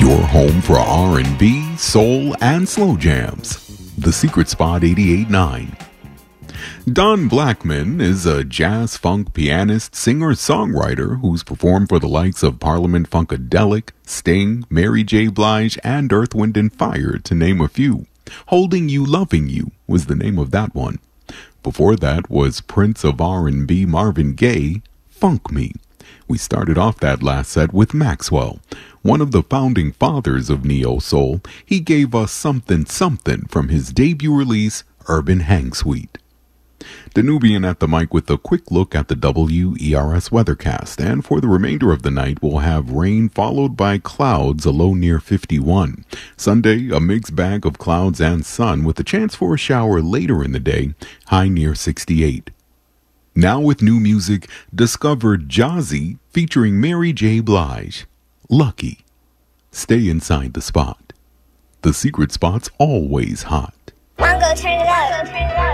Your home for R&B, soul, and slow jams. The Secret Spot 88.9. Don Blackman is a jazz funk pianist, singer-songwriter who's performed for the likes of Parliament Funkadelic, Sting, Mary J. Blige, and Earth, Wind & Fire, to name a few. Holding You, Loving You was the name of that one. Before that was Prince of R&B Marvin Gaye, Funk Me. We started off that last set with Maxwell, one of the founding fathers of neo-soul. He gave us Something Something from his debut release, Urban Hang Suite. Danubian at the mic with a quick look at the WERS weathercast, and for the remainder of the night we'll have rain followed by clouds, a low near 51. Sunday, a mixed bag of clouds and sun with a chance for a shower later in the day, high near 68. Now with new music, discover Jazzy featuring Mary J. Blige. Lucky. Stay inside the spot. The Secret Spot's always hot. Mongo, turn it up.